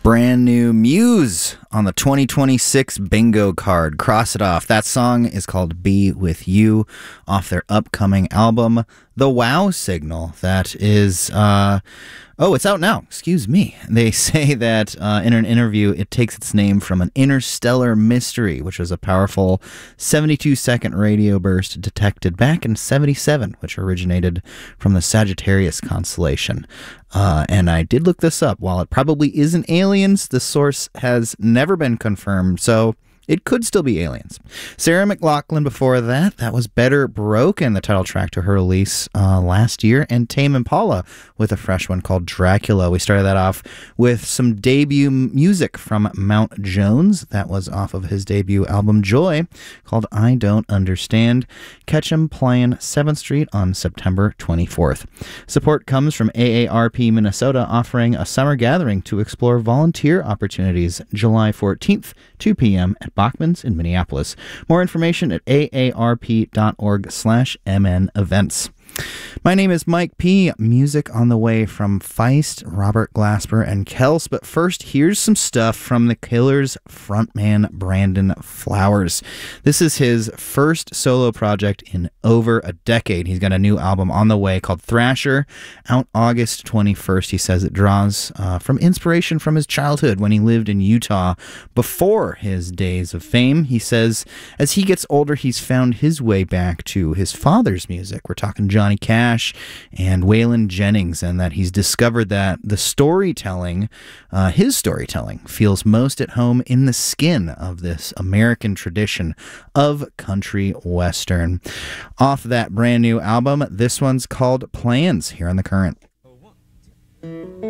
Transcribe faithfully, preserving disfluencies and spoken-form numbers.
Brand new Muse on the twenty twenty-six bingo card. Cross it off. That song is called Be With You off their upcoming album, The Wow Signal. That is, uh, oh, it's out now. Excuse me. They say that uh, in an interview, it takes its name from an interstellar mystery, which was a powerful seventy-two second radio burst detected back in seventy-seven, which originated from the Sagittarius constellation. Uh, and I did look this up. While it probably isn't aliens, the source has never been confirmed, so it could still be aliens. Sarah McLachlan before that, that was Better Broken, the title track to her release uh, last year, and Tame Impala with a fresh one called Dracula. We started that off with some debut music from Mount Jones. That was off of his debut album Joy called I Don't Understand. Catch him playing seventh Street on September twenty-fourth. Support comes from A A R P Minnesota, offering a summer gathering to explore volunteer opportunities July fourteenth, two p.m. at Bachman's in Minneapolis. More information at aarp.org slash mn events. My name is Mike P. Music on the way from Feist, Robert Glasper, and Kels. But first, here's some stuff from The Killers frontman Brandon Flowers. This is his first solo project in over a decade. He's got a new album on the way called Thrasher, out August twenty-first. He says it draws uh, from inspiration from his childhood when he lived in Utah before his days of fame. He says as he gets older, he's found his way back to his father's music. We're talking Johnny Cash and Waylon Jennings, and that he's discovered that the storytelling, uh, his storytelling, feels most at home in the skin of this American tradition of country western. Off that brand new album, this one's called Plans here on The Current.